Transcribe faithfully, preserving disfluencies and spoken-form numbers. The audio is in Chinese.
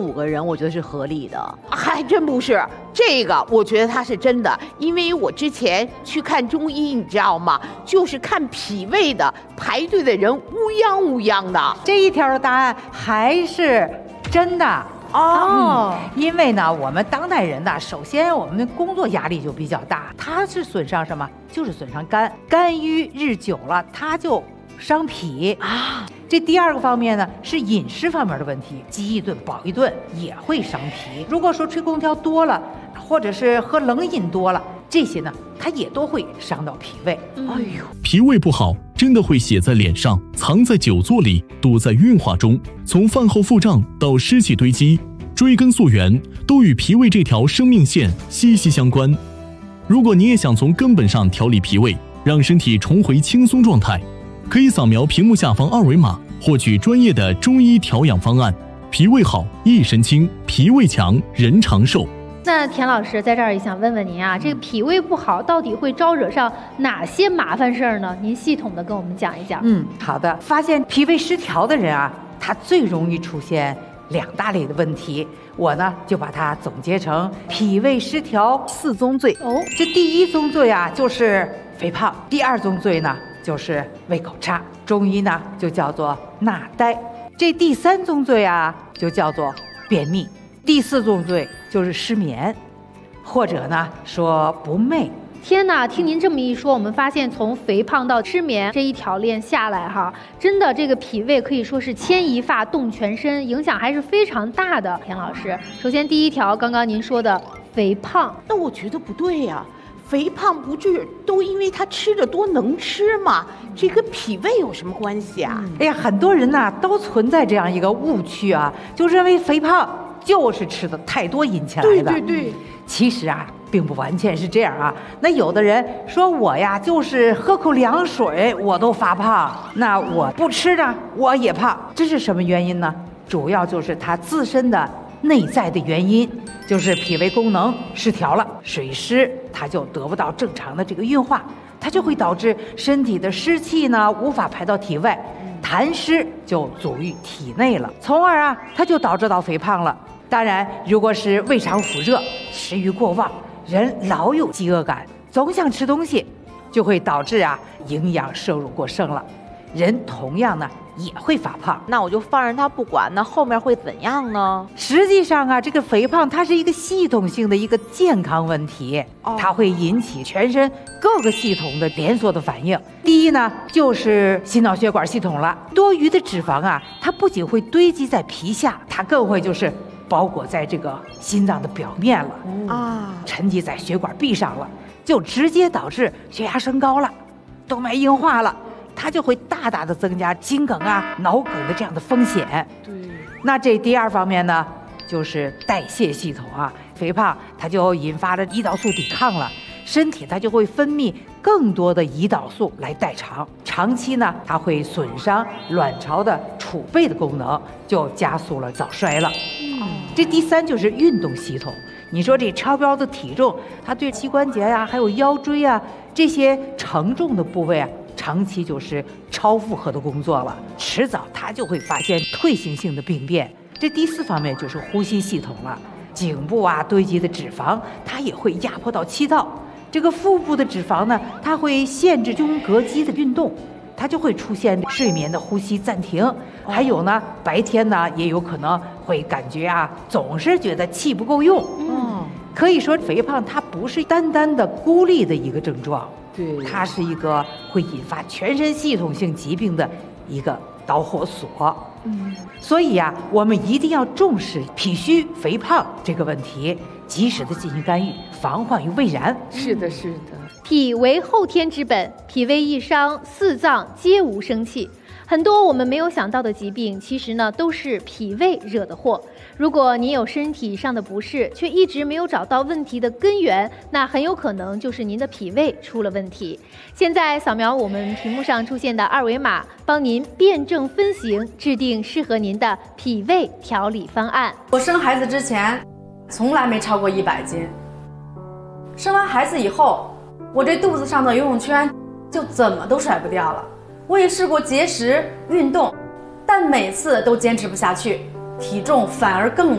五个人，我觉得是合理的。 还真不是，这个我觉得它是真的，因为我之前去看中医，你知道吗？就是看脾胃的，排队的人乌泱乌泱的。 这一条的答案还是真的。 哦、 嗯，因为呢，我们当代人呢，首先我们的工作压力就比较大，它是损伤什么？就是损伤肝，肝郁日久了，它就伤脾啊。这第二个方面呢，是饮食方面的问题，饥一顿饱一顿也会伤脾。如果说吹空调多了，或者是喝冷饮多了，这些呢，它也都会伤到脾胃。 嗯、 哎呦， 脾胃不好，真的会写在脸上，藏在久坐里，躲在运化中。从饭后腹胀到湿气堆积，追根溯源，都与脾胃这条生命线息息相关。如果你也想从根本上调理脾胃，让身体重回轻松状态，可以扫描屏幕下方二维码，获取专业的中医调养方案。脾胃好，一身轻；脾胃强，人长寿。 那田老师在这儿也想问问您啊，这个脾胃不好到底会招惹上哪些麻烦事儿呢？您系统的跟我们讲一讲。 嗯，好的。发现脾胃失调的人啊，他最容易出现两大类的问题，我呢就把它总结成脾胃失调四宗罪。 哦， 这第一宗罪啊就是肥胖，第二宗罪呢就是胃口差，中医呢就叫做纳呆。这第三宗罪啊就叫做便秘，第四宗罪就是失眠，或者呢说不寐。 天哪，听您这么一说，我们发现从肥胖到失眠这一条链下来哈，真的这个脾胃可以说是牵一发动全身，影响还是非常大的。田老师，首先第一条，刚刚您说的肥胖， 那我觉得不对呀、啊，肥胖不是都因为他吃的多能吃吗？这跟脾胃有什么关系啊？ 哎呀，很多人呐、啊、都存在这样一个误区啊，就认为肥胖就是吃的太多引起来的。 对对对， 其实啊并不完全是这样啊。那有的人说我呀就是喝口凉水我都发胖，那我不吃呢我也胖，这是什么原因呢？主要就是他自身的内在的原因，就是脾胃功能失调了，水湿它就得不到正常的这个运化，它就会导致身体的湿气呢无法排到体外，痰湿就阻于体内了，从而啊它就导致到肥胖了。当然如果是胃肠腑热，食欲过旺，人老有饥饿感，总想吃东西，就会导致啊营养摄入过剩了，人同样呢也会发胖。 那我就放任他不管，那后面会怎样呢？ 实际上啊，这个肥胖它是一个系统性的一个健康问题， 哦、 它会引起全身各个系统的连锁的反应。第一呢，就是心脑血管系统了。多余的脂肪啊，它不仅会堆积在皮下，它更会就是包裹在这个心脏的表面了啊，沉积在血管壁上了，就直接导致血压升高了，动脉硬化了。它就会大大的增加心梗啊、脑梗的这样的风险。 对， 那这第二方面呢，就是代谢系统啊，肥胖它就引发了胰岛素抵抗了，身体它就会分泌更多的胰岛素来代偿，长期呢，它会损伤卵巢的储备的功能，就加速了早衰了。嗯，这第三就是运动系统。你说这超标的体重，它对膝关节呀、啊，还有腰椎啊这些承重的部位啊，长期就是超负荷的工作了，迟早它就会发现退行性的病变。这第四方面就是呼吸系统了，颈部啊堆积的脂肪，它也会压迫到气道。这个腹部的脂肪呢，它会限制胸膈肌的运动，它就会出现睡眠的呼吸暂停。还有呢，白天呢也有可能会感觉啊，总是觉得气不够用。嗯，可以说肥胖它不是单单的孤立的一个症状。 对， 它是一个会引发全身系统性疾病的一个导火索。嗯，所以呀、啊，我们一定要重视脾虚肥胖这个问题，及时的进行干预，防患于未然。 是的，是的。 脾为后天之本，脾胃一伤，四脏皆无生气。很多我们没有想到的疾病，其实呢都是脾胃惹的祸。如果您有身体上的不适，却一直没有找到问题的根源，那很有可能就是您的脾胃出了问题。现在扫描我们屏幕上出现的二维码，帮您辨证分型，制定适合您的脾胃调理方案。 我生孩子之前从来没超过一百斤，生完孩子以后，我这肚子上的游泳圈就怎么都甩不掉了。我也试过节食运动，但每次都坚持不下去，体重反而更